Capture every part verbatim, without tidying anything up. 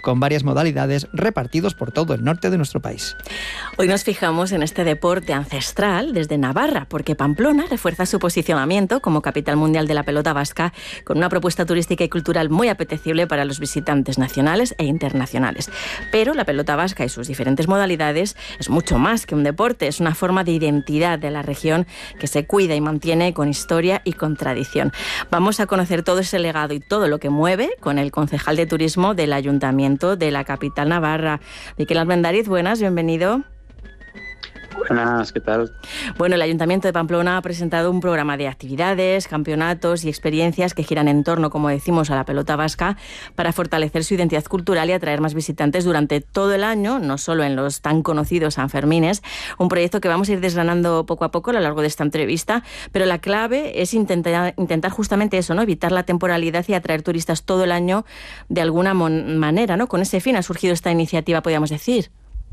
con varias modalidades repartidos por todo el norte de nuestro país. Hoy nos fijamos en este deporte ancestral desde Navarra, porque Pamplona refuerza su posicionamiento como capital mundial de la pelota vasca con una propuesta turística y cultural muy apetecible para los visitantes nacionales e internacionales. Pero la pelota vasca y sus diferentes modalidades es mucho más que un deporte, es una forma de identidad de la región que se cuida y mantiene con historia y con tradición. Vamos a conocer todo ese legado y todo lo que mueve con el concejal de turismo del Ayuntamiento de la capital navarra. Miquel Armendariz, buenas, bienvenido. Buenas, ¿qué tal? Bueno, el Ayuntamiento de Pamplona ha presentado un programa de actividades, campeonatos y experiencias que giran en torno, como decimos, a la pelota vasca para fortalecer su identidad cultural y atraer más visitantes durante todo el año, no solo en los tan conocidos Sanfermines, un proyecto que vamos a ir desgranando poco a poco a lo largo de esta entrevista, pero la clave es intentar, intentar justamente eso, ¿no? Evitar la temporalidad y atraer turistas todo el año de alguna mon- manera, ¿no? Con ese fin ha surgido esta iniciativa, podríamos decir.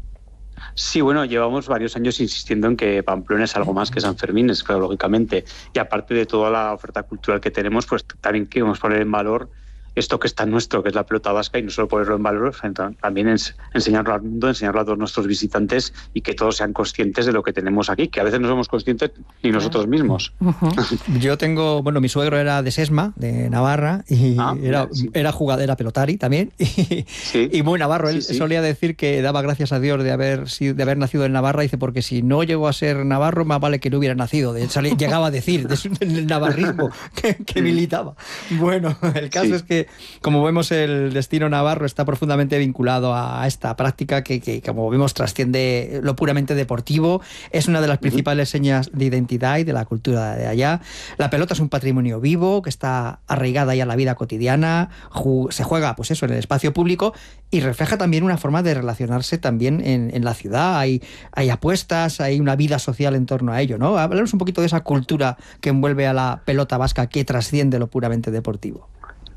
Sí, bueno, llevamos varios años insistiendo en que Pamplona es algo más que Sanfermines, claro, lógicamente. Y aparte de toda la oferta cultural que tenemos, pues también queremos poner en valor esto que es tan nuestro, que es la pelota vasca, y no solo ponerlo en valor, también es enseñarlo al mundo, enseñarlo a todos nuestros visitantes y que todos sean conscientes de lo que tenemos aquí, que a veces no somos conscientes ni nosotros mismos. Uh-huh. Yo tengo, bueno, mi suegro era de Sesma, de Navarra, y ah, era, sí. era jugador, era pelotari también, y, sí. y muy navarro. Él sí, sí. solía decir que daba gracias a Dios de haber, de haber nacido en Navarra, dice, porque si no llegó a ser navarro, más vale que no hubiera nacido. De hecho, llegaba a decir, del navarrismo que, que militaba. Bueno, el caso sí. es que como vemos, el destino navarro está profundamente vinculado a esta práctica que, que, como vemos, trasciende lo puramente deportivo. Es una de las principales señas de identidad y de la cultura de allá. La pelota es un patrimonio vivo que está arraigada ya a la vida cotidiana, ju- se juega, pues eso, en el espacio público y refleja también una forma de relacionarse también en, en la ciudad. Hay, hay apuestas, hay una vida social en torno a ello, ¿no? Hablamos un poquito de esa cultura que envuelve a la pelota vasca que trasciende lo puramente deportivo.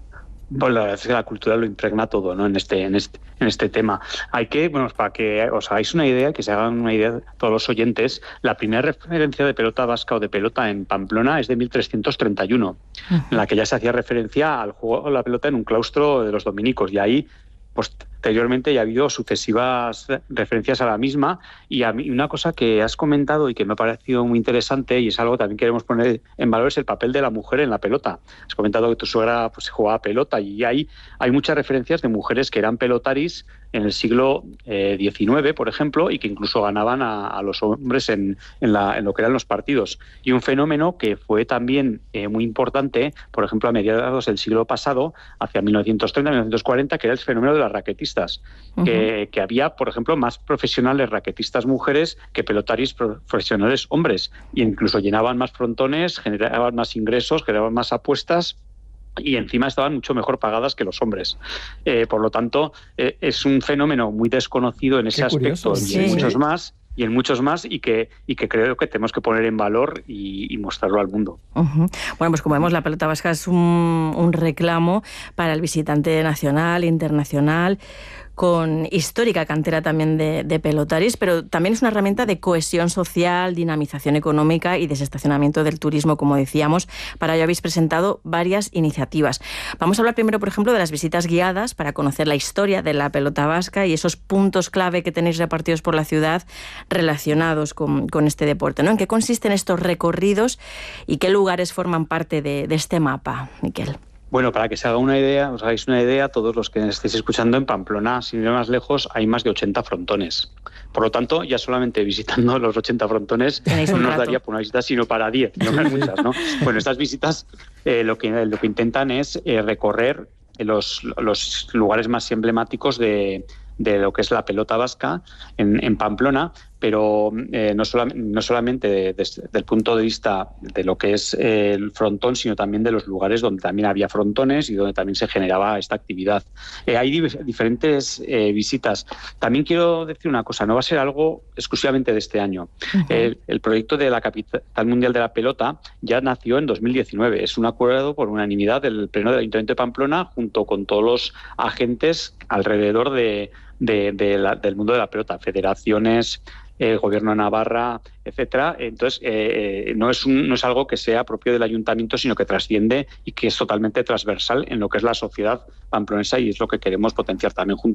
Pues la verdad es que la cultura lo impregna todo, ¿no? En este, en este, en este tema. Hay que, bueno, para que os hagáis una idea, que se hagan una idea todos los oyentes, la primera referencia de pelota vasca o de pelota en Pamplona es de mil trescientos treinta y uno, uh-huh. en la que ya se hacía referencia al juego de la pelota en un claustro de los dominicos, y ahí posteriormente ya ha habido sucesivas referencias a la misma. Y a mí una cosa que has comentado y que me ha parecido muy interesante, y es algo que también queremos poner en valor, es el papel de la mujer en la pelota. Has comentado que tu suegra pues jugaba pelota, y ahí hay muchas referencias de mujeres que eran pelotaris en el siglo eh, diecinueve, por ejemplo, y que incluso ganaban a, a los hombres en, en, la, en lo que eran los partidos. Y un fenómeno que fue también eh, muy importante, por ejemplo, a mediados del siglo pasado, hacia mil novecientos treinta, mil novecientos cuarenta, que era el fenómeno de las raquetistas, uh-huh. que, que había, por ejemplo, más profesionales raquetistas mujeres que pelotaris profesionales hombres, y incluso llenaban más frontones, generaban más ingresos, generaban más apuestas, y encima estaban mucho mejor pagadas que los hombres. Eh, por lo tanto, eh, es un fenómeno muy desconocido en ese Qué aspecto, curioso, y sí. en muchos más, y en muchos más, y que, y que creo que tenemos que poner en valor y, y mostrarlo al mundo. Uh-huh. Bueno, pues como vemos, la pelota vasca es un, un reclamo para el visitante nacional, internacional, con histórica cantera también de, de pelotaris, pero también es una herramienta de cohesión social, dinamización económica y desestacionamiento del turismo, como decíamos. Para ello habéis presentado varias iniciativas. Vamos a hablar primero, por ejemplo, de las visitas guiadas para conocer la historia de la pelota vasca y esos puntos clave que tenéis repartidos por la ciudad relacionados con, con este deporte, ¿no? ¿En qué consisten estos recorridos y qué lugares forman parte de, de este mapa, Miquel? Bueno, para que se haga una idea, os hagáis una idea, todos los que estéis escuchando, en Pamplona, sin ir más lejos, hay más de ochenta frontones. Por lo tanto, ya solamente visitando los ochenta frontones no nos daría por una visita, sino para diez, no hay muchas, ¿no? Bueno, estas visitas eh, lo, que, lo que intentan es eh, recorrer los, los lugares más emblemáticos de, de lo que es la pelota vasca en, en Pamplona, pero eh, no, sola, no solamente desde el punto de vista de lo que es eh, el frontón, sino también de los lugares donde también había frontones y donde también se generaba esta actividad. Eh, hay dif- diferentes eh, visitas. También quiero decir una cosa, no va a ser algo exclusivamente de este año. Uh-huh. Eh, el proyecto de la Capital Mundial de la Pelota ya nació en dos mil diecinueve. Es un acuerdo por unanimidad del Pleno del Ayuntamiento de Pamplona junto con todos los agentes alrededor de, de, de la, del mundo de la pelota, federaciones, el Gobierno de Navarra, etcétera. Entonces, eh, no, es un, no es algo que sea propio del ayuntamiento, sino que trasciende y que es totalmente transversal en lo que es la sociedad pamplonesa, y es lo que queremos potenciar también junto